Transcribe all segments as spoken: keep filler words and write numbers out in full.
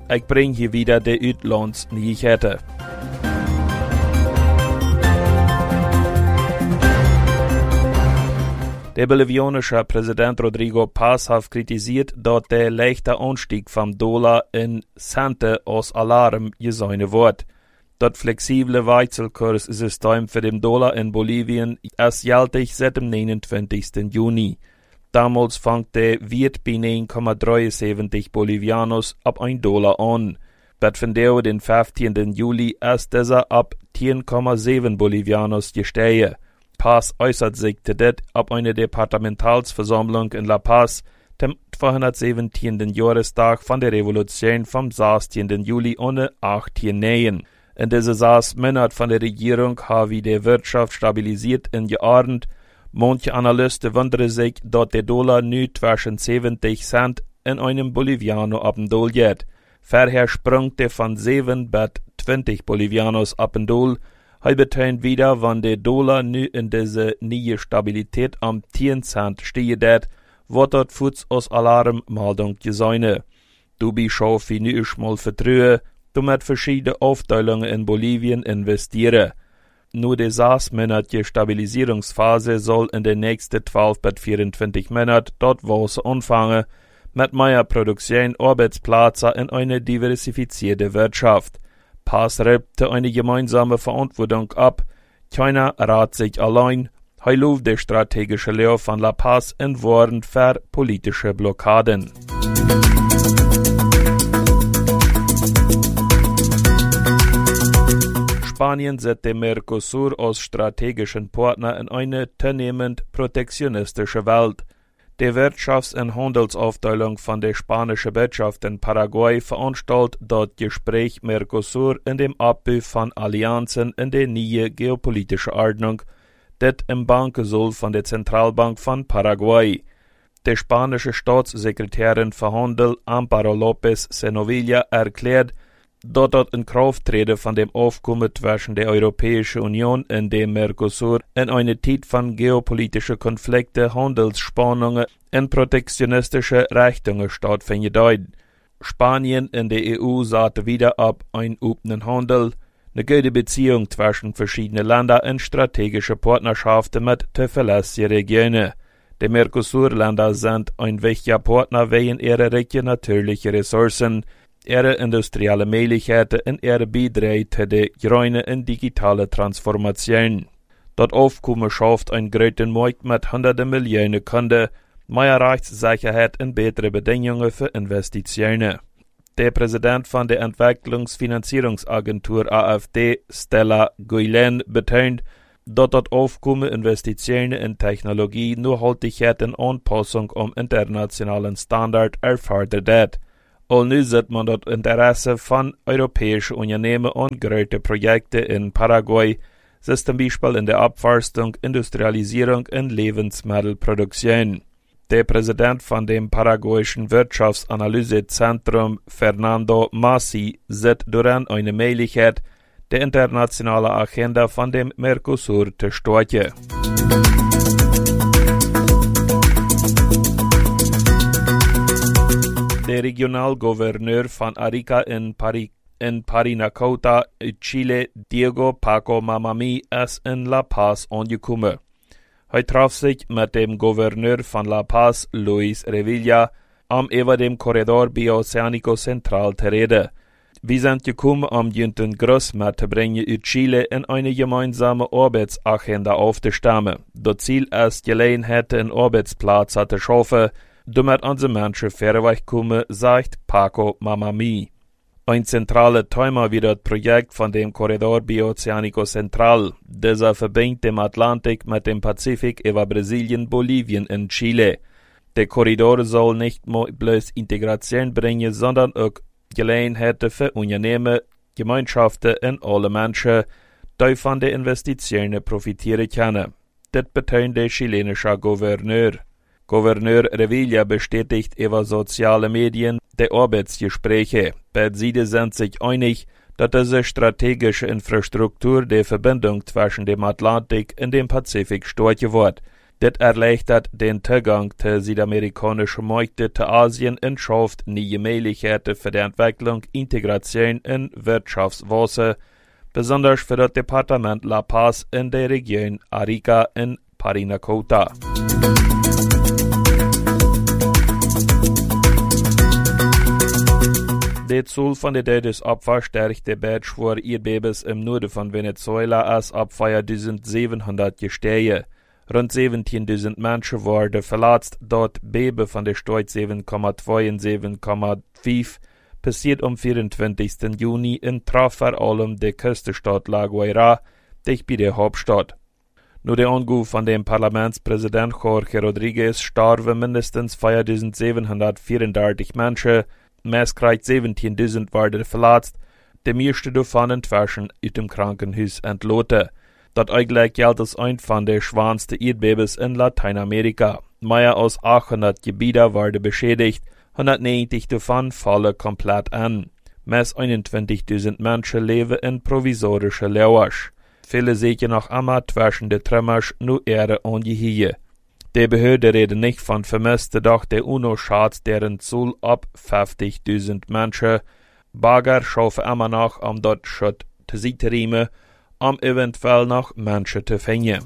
Ich bring hier wieder de Uitlands Nyheter. Der bolivianische Präsident Rodrigo Paz hat kritisiert, dass der leichte Anstieg vom Dollar in Centen aus Alarm gesehen wird. Das flexible Wechselkurssystem für den Dollar in Bolivien ist gültig seit dem neunundzwanzigsten Juni. Damals fängt der Wert bei neun Komma siebenunddreißig Bolivianos ab ein Dollar an. Bet von der den fünfzehnten Juli ist dieser ab zehn Komma sieben Bolivianos gestiegen. Paz äußert sich das ab einer Departementalsversammlung in La Paz, dem zweihundertsiebzehnten Jahrestag von der Revolution vom sechzehnten Juli ohne achtzehn Nähen. In dieser sechs Monate von der Regierung haben die Wirtschaft stabilisiert und geordnet. Manche Analysten wundern sich, dass der Dollar nun zwischen siebzig Cent in einem Boliviano ab dem Dollar geht. Vorher sprang der von sieben bis zwanzig Bolivianos ab dem Dollar. Er betont wieder, wenn der Dollar nu in diese neue Stabilität am zehn Cent steht, wird das Fuß aus Alarmmeldung gesehen. Du bist schon wie nu mal vertrauen, du mit verschiedenen Aufteilungen in Bolivien investieren. Nur die sechsmonatige Stabilisierungsphase soll in den nächsten zwölf bis vierundzwanzig Monaten dort was anfangen, mit mehr Produktion, Arbeitsplätze in eine diversifizierte Wirtschaft. Paz rebte eine gemeinsame Verantwortung ab. Keiner rat sich allein. Er lobt der strategische Lehre von La Paz in Worten für politische Blockaden. Spanien sieht den Mercosur als strategischen Partner in eine zunehmend protektionistische Welt. Die Wirtschafts- und Handelsaufteilung von der spanischen Wirtschaft in Paraguay veranstaltet das Gespräch Mercosur in dem Abbau von Allianzen in der neue geopolitische Ordnung, das im Banken soll von der Zentralbank von Paraguay. Die spanische Staatssekretärin für Handel Amparo López Senovilla erklärt, dass das Inkrafttreten von dem Aufkommen zwischen der Europäischen Union und dem Mercosur in eine Zeit von geopolitischen Konflikten, Handelsspannungen und protektionistische Richtungen stattfindet. Spanien und die E U sahen wieder ab einen offenen Handel, eine gute Beziehung zwischen verschiedenen Ländern und strategische Partnerschaften mit zuverlässigen Regionen. Die Mercosur-Länder sind ein wichtiger Partner wegen ihrer reichen natürlichen Ressourcen, ihre industrielle Möglichkeiten und ihre Beiträge zu der grünen und digitalen Transformation. Das Aufkommen schafft einen großen Markt mit hunderten Millionen Kunden, mehr Rechtssicherheit und bessere Bedingungen für Investitionen. Der Präsident von der Entwicklungsfinanzierungsagentur A F D, Stella Guilén, betont, dass das Aufkommen Investitionen in Technologie, Nachhaltigkeit und Anpassung am internationalen Standard erfordert. Und nun sieht man das Interesse von europäischen Unternehmen und großen Projekten in Paraguay, das zum Beispiel in der Abforstung, Industrialisierung und Lebensmittelproduktion. Der Präsident von dem paraguayischen Wirtschaftsanalysezentrum, Fernando Massi, sieht daran eine Möglichkeit, die internationale Agenda von dem Mercosur zu stärken. Der Regionalgouverneur von Arica in, Pari, in Parinacota, Chile, Diego Paco Mamami, ist in La Paz angekommen. Er traf sich mit dem Gouverneur von La Paz, Luis Revilla, um über dem Korridor Bioceánico Central zu reden. Wir sind gekommen, um den Gruß mitzubringen in Chile in eine gemeinsame Arbeitsagenda aufzustimmen. Das Ziel ist, Gelegenheit in Arbeitsplätze zu schaffen, damit unsere Menschen vorwärts kommen, sagt Paco Mamami. Ein zentrales Thema wird das Projekt von dem Korridor Bioceánico Central. Dieser verbindet den Atlantik mit dem Pazifik über Brasilien, Bolivien und Chile. Der Korridor soll nicht nur bloß Integration bringen, sondern auch Gelegenheiten für Unternehmen, Gemeinschaften und alle Menschen, die von den Investitionen profitieren können. Das betont der chilenische Gouverneur. Gouverneur Revilla bestätigt über soziale Medien die Arbeitsgespräche. Beide Seiten sind sich einig, dass diese strategische Infrastruktur der Verbindung zwischen dem Atlantik und dem Pazifik stärken wird. Das erleichtert den Zugang zu südamerikanischen Märkten zu Asien und schafft neue Möglichkeiten für die Entwicklung, Integration in Wirtschaftswasser, besonders für das Departement La Paz in der Region Arica in Parinacota. Die Zahl von den Todesopfern stärkt der Batch vor Erdbebens im Norden von Venezuela als ab viertausendsiebenhundert gestiegen. Rund siebzehntausend Menschen wurden verletzt, dort Beben von der Stärke sieben Komma zwei und sieben Komma fünf passiert am vierundzwanzigsten Juni und traf vor allem die Küstenstadt La Guaira, dicht bei der Hauptstadt. Nur der Anruf von dem Parlamentspräsident Jorge Rodriguez starben mindestens viertausendsiebenhundertvierunddreißig Menschen, meist siebzehntausend wurden verletzt, die meisten davon inzwischen aus dem Krankenhaus entlassen. Das eigentlich gilt als ein von der schwersten Erdbebens in Lateinamerika. Mehr als achthundert Gebiete wurden beschädigt, hundertneunzig davon fallen komplett an. Meist einundzwanzigtausend Menschen leben in provisorischen Lausch. Viele sehen noch immer zwischen den Trümmern nur Erde angehängt. Die Behörde reden nicht von Vermissten, doch der UNO schätzt deren Zahl ab fünfzigtausend Menschen. Bagger schaffen immer noch, um dort Schutz zu sichern, um eventuell noch Menschen zu finden.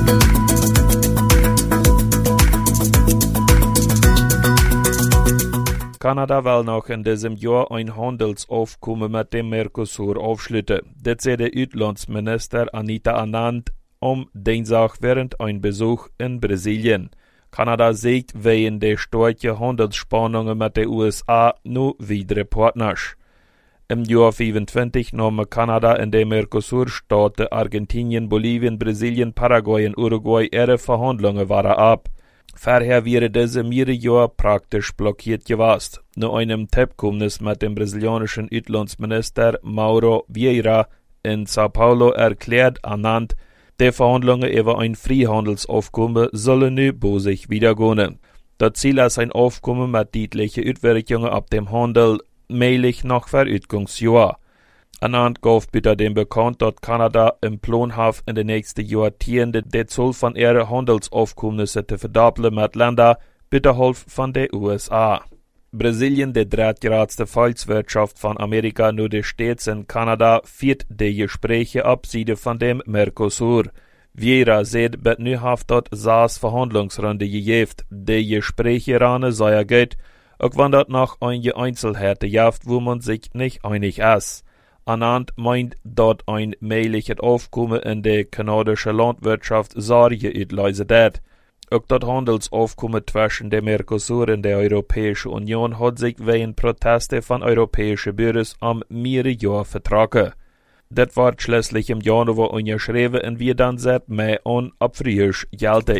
Kanada will noch in diesem Jahr ein Handelsaufkommen mit dem Mercosur aufschließen. Das sagt der Auslandsminister Anita Anand am Dienstag während ein Besuch in Brasilien. Kanada sieht wegen der starken Handelsspannungen mit den U S A nur weitere Partners. Im Jahr fünfundzwanzig nahmen Kanada in den Mercosur-Staaten Argentinien, Bolivien, Brasilien, Paraguay und Uruguay ihre Verhandlungen waren ab. Vorher wäre diese mehrere Jahre praktisch blockiert gewesen. Nach einem Abkommen mit dem brasilianischen Auslandsminister Mauro Vieira in Sao Paulo erklärt Anand, die Verhandlungen über ein Freihandelsaufkommen sollen nun bei sich wiedergehen. Das Ziel ist ein Aufkommen mit deutlichen Auswirkungen auf dem Handel, möglich noch für Utgangsjahr. Anand gab bitte dem bekannt, dass Kanada im Plan hat, in den nächsten Jahrzehnten die Zahl von ihren Handelsaufkommen zu verdoppeln mit Ländern bitte Hilfe von den U S A. Brasilien, die drittgrößte Volkswirtschaft von Amerika, nur die Staaten in Kanada, führt die Gespräche abseits von dem Mercosur. Vieira sagt, bet nu haft dort sechs Verhandlungsrunde gegeben. Die Gespräche ran sei gut, auch wenn dort noch einige Einzelheiten gibt, wo man sich nicht einig ist. Anand meint, dort ein mögliches Aufkommen in der kanadischen Landwirtschaft Sorge auslösen wird. Auch das Handelsaufkommen zwischen dem Mercosur und der Europäischen Union hat sich wegen Proteste von europäischen Bürgern am mehrere Jahre vertragen. Das wird schließlich im Januar unterschrieben und wir dann seit Mai an ab Frühjahr gültig.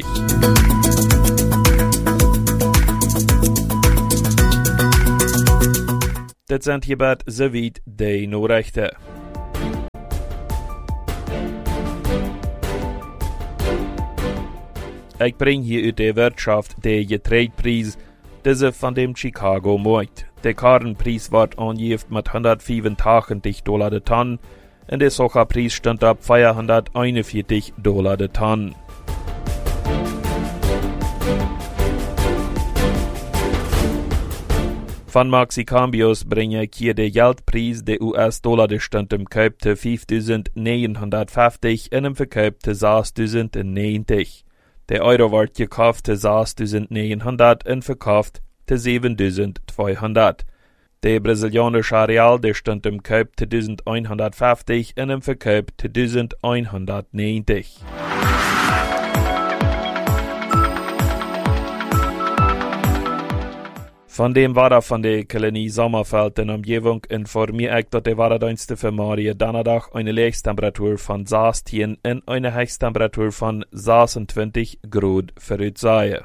Das sind hierbei soweit die Nachrichten. Ich bringe hier aus der Wirtschaft den Getreidepreis, diese von dem Chicago Markt. Der Karrenpreis wird angegeben mit hundertfünfundachtzig Dollar der Tonne und der Sojapreis stand ab vierhunderteinundvierzig Dollar der Tonne. Von Maxicambios bringe ich hier den Geldpreis der U S-Dollar, der stand im Kauf zu fünftausendneunhundertfünfzig und im Verkauf zu sechstausendneunzig. Der Euro wird gekauft zu sechstausendneunhundert und verkauft zu siebentausendzweihundert. Der brasilianische Real, der stand im Kauf zu eintausendeinhundertfünfzig und im Verkauf zu eintausendeinhundertneunzig. Von dem war er von der Kolonie Sommerfeld in Umgebung informiert ich, dass der Waradienste für Marie Donnerstag eine Höchsttemperatur von sechzehn und eine Höchsttemperatur von sechsundzwanzig Grad voraussehen.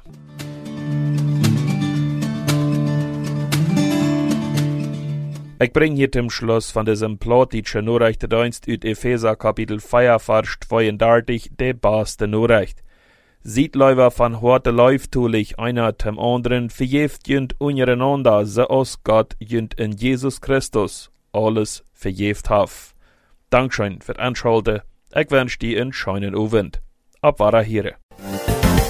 Ich bringe hier zum Schluss von diesem plattdeutschen Nachrichtendienst aus Epheser Kapitel vier, Vers zweiunddreißig, die beste Nachricht. Sieht Leute von heute läuft tulich einer zum anderen, verjeft jünd untereinander, so aus Gott jünd in Jesus Christus alles verjeft haf. Dankeschön für Anschalten, ich wünsche dir einen schönen Abend. Ab war hier.